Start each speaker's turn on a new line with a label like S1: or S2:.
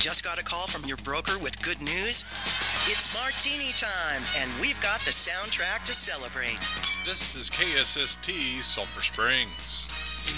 S1: Just got a call from your broker with good news? It's Martini time, and we've got the soundtrack to celebrate.
S2: This is KSST Sulphur Springs.